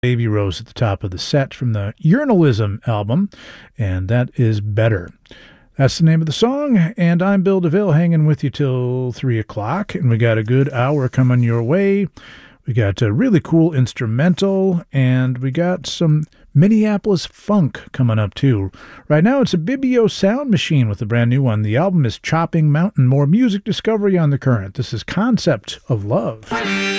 Baby Rose at the top of the set from the Urinalism album, and that is Better. That's the name of the song, and I'm Bill DeVille hanging with you till 3 o'clock, and we got a good hour coming your way. We got a really cool instrumental, and we got some Minneapolis funk coming up too. Right now it's a Bibio Sound Machine with a brand new one. The album is Chopping Mountain. More music discovery on The Current. This is Concept of Love.